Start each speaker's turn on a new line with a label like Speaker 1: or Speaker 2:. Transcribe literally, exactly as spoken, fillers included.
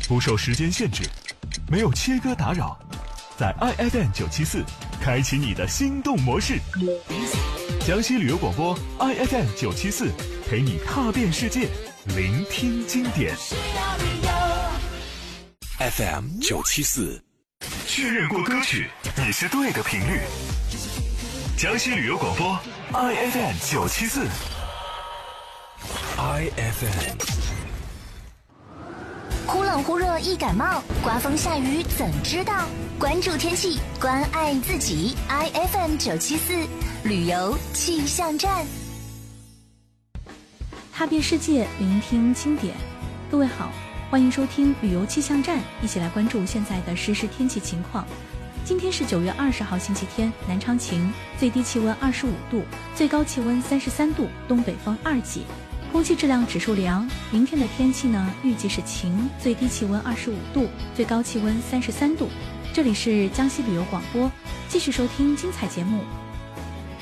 Speaker 1: 不受时间限制，没有切割打扰，在 I F M 九七四开启你的心动模式。江西旅游广播 I F M 九七四陪你踏遍世界，聆听经典。
Speaker 2: F M 九七四，
Speaker 1: 确认过歌曲，你是对的频率。江西旅游广播 I F M 九七四
Speaker 2: I F M。
Speaker 3: 忽冷忽热易感冒，刮风下雨怎知道？关注天气，关爱自己。I F M 九七四旅游气象站，
Speaker 4: 踏遍世界，聆听经典。各位好，欢迎收听旅游气象站，一起来关注现在的实时天气情况。今天是九月二十号星期天，南昌晴，最低气温二十五度，最高气温三十三度，东北风二级。空气质量指数良，明天的天气呢，预计是晴，最低气温二十五度，最高气温三十三度。这里是江西旅游广播，继续收听精彩节目，